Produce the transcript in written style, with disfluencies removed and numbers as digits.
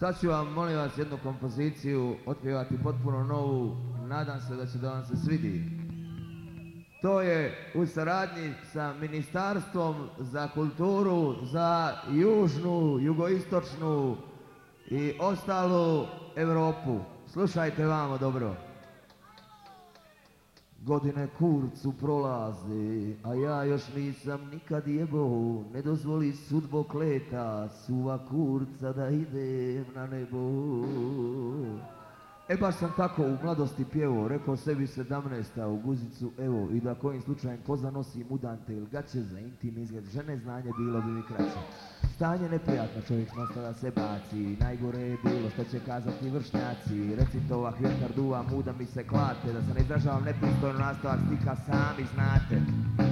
Sad ću vam, molim vas, jednu kompoziciju otpjevati potpuno novu, nadam se da će da vam se svidi. To je u saradnji sa Ministarstvom za kulturu, za južnu, jugoistočnu i ostalu Europu. Slušajte vamo dobro. Godine kurcu prolaze, a ja još nisam nikad jebao, ne dozvoli sudbo kleta, suva kurca da idem na nebo. E baš sam tako u mladosti pjevao, rekao sebi 17. u guzicu, evo, i da kojim slučajem koza nosim udante ili gaće za intim izgled žene, znanje bilo bi mi kraće. Stanje neprijatno, čovjek nastavlja se baci, najgore je bilo što će kazati vršnjaci, recitova vjetar duva, muda mi se klate, da se ne izražavam nepristojno, nastavak stika sami znate.